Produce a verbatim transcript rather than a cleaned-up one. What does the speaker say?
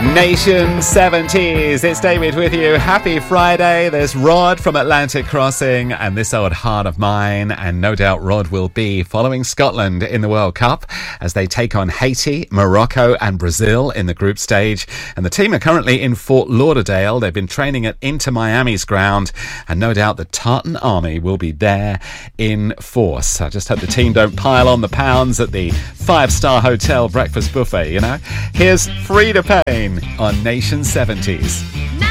Nation seventies, it's David with you. Happy Friday. There's Rod from Atlantic Crossing and This Old Heart of Mine, and no doubt Rod will be following Scotland in the World Cup as they take on Haiti, Morocco and Brazil in the group stage. And the team are currently in Fort Lauderdale. They've been training at Inter Miami's ground, and no doubt the Tartan Army will be there in force. I just hope the team don't pile on the pounds at the five-star hotel breakfast buffet, you know. Here's Frida Payne on Nation seventies.